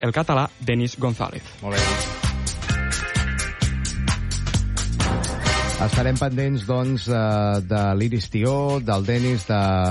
el català Denis González. Molt bé. Estarem pendents, doncs, de l'Iris Tió, del Denis,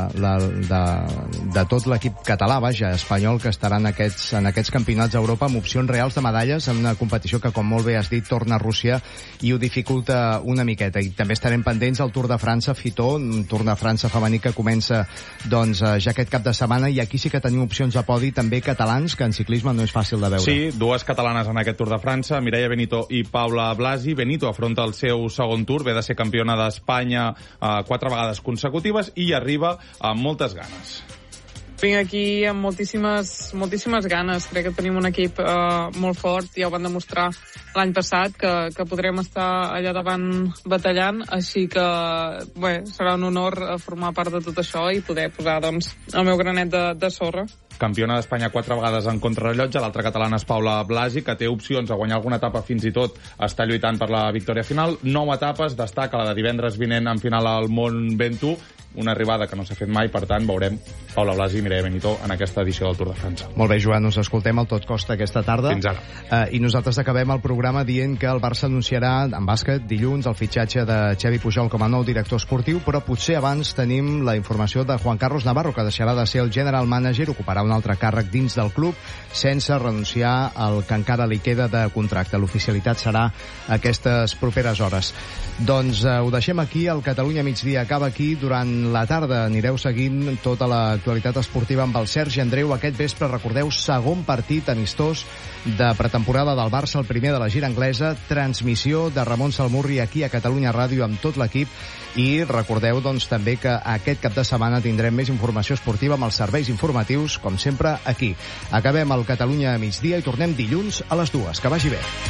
de tot l'equip català, vaja, espanyol, que estarà en aquests campionats d'Europa amb opcions reals de medalles en una competició que, com molt bé has dit, torna a Rússia i ho dificulta una miqueta. I també estarem pendents del Tour de França, Fitó, un Tour de França femení que comença, doncs, ja aquest cap de setmana, i aquí sí que tenim opcions de podi també catalans, que en ciclisme no és fàcil de veure. Sí, dues catalanes en aquest Tour de França, Mireia Benito i Paula Blasi. Benito afronta el seu segon Tour, ve de ser campiona d'Espanya 4 vegades consecutives i arriba amb moltes ganes. Vinc aquí amb moltíssimes ganes. Crec que tenim un equip molt fort. Ja ho van demostrar l'any passat, que podrem estar allà davant batallant. Així que bé, serà un honor formar part de tot això i poder posar, doncs, el meu granet de sorra. Campiona d'Espanya 4 vegades en contrarrellotge, l'altra catalana és Paula Blasi, que té opcions a guanyar alguna etapa, fins i tot està lluitant per la victòria final. 9 etapes, destaca la de divendres vinent en final al Mont Ventoux, una arribada que no s'ha fet mai, per tant veurem Paula Blasi i Mireia Benito en aquesta edició del Tour de França. Molt bé, Joan, us escoltem al Tot Costa aquesta tarda. Fins ara. I nosaltres acabem el programa dient que el Barça anunciarà en bàsquet dilluns el fitxatge de Xavi Pujol com a nou director esportiu, però potser abans tenim la informació de Juan Carlos Navarro, que deixarà de ser el general manager, ocuparà un altre càrrec dins del club sense renunciar al que encara li queda de contracte. L'oficialitat serà aquestes properes hores. Doncs ho deixem aquí, el Catalunya Migdia acaba aquí. Durant la tarda anireu seguint tota l'actualitat esportiva amb el Sergi Andreu. Aquest vespre, recordeu, segon partit amistós de pretemporada del Barça, el primer de la gira anglesa, transmissió de Ramon Salmurri aquí a Catalunya Ràdio amb tot l'equip. I recordeu, doncs, també que aquest cap de setmana tindrem més informació esportiva amb els serveis informatius, com sempre, aquí. Acabem el Catalunya Migdia i tornem dilluns a les 2. Que vagi bé.